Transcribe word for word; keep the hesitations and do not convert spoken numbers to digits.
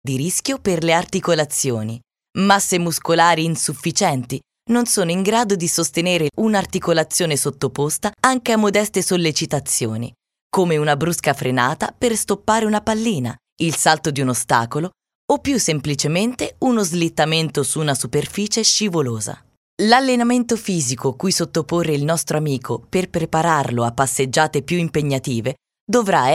di rischio per le articolazioni. Masse muscolari insufficienti non sono in grado di sostenere un'articolazione sottoposta anche a modeste sollecitazioni, come una brusca frenata per stoppare una pallina, il salto di un ostacolo o più semplicemente uno slittamento su una superficie scivolosa. L'allenamento fisico cui sottoporre il nostro amico per prepararlo a passeggiate più impegnative dovrà